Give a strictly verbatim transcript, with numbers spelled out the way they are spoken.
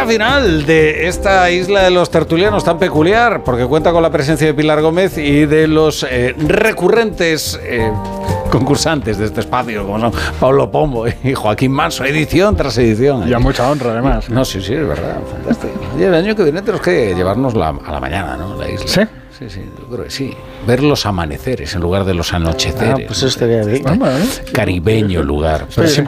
final de esta isla de los tertulianos tan peculiar, porque cuenta con la presencia de Pilar Gómez y de los eh, recurrentes eh, concursantes de este espacio, como son Pablo Pombo y Joaquín Manso, edición tras edición. Y a mucha honra, además. No, sí, sí, es verdad, fantástico. Y el año que viene tenemos que llevarnos la, a la mañana, ¿no? La isla. ¿Sí? Sí, sí, yo creo que sí. Ver los amaneceres en lugar de los anocheceres. Ah, pues eso estaría bien. Ah, bueno. Caribeño lugar. Pero sí,